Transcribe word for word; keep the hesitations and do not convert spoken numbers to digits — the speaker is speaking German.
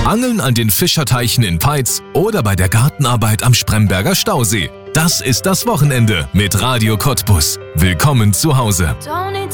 Angeln an den Fischerteichen in Peitz oder bei der Gartenarbeit am Spremberger Stausee. Das ist das Wochenende mit Radio Cottbus. Willkommen zu Hause.